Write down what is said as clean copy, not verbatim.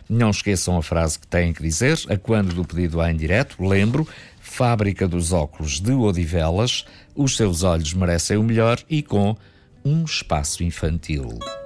Não esqueçam a frase que têm que dizer, a quando do pedido A em direto. Lembro, Fábrica dos Óculos de Odivelas, os seus olhos merecem o melhor e com um espaço infantil.